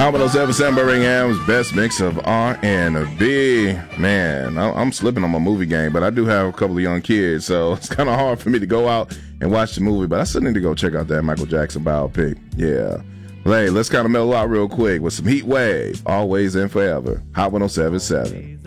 Hot 107 Birmingham's best mix of R&B. Man, I'm slipping on my movie game, but I do have a couple of young kids, so it's kind of hard for me to go out and watch the movie, but I still need to go check out that Michael Jackson biopic. Yeah. Well, hey, let's kind of mellow out real quick with some Heat Wave, Always and Forever. Hot 107.7.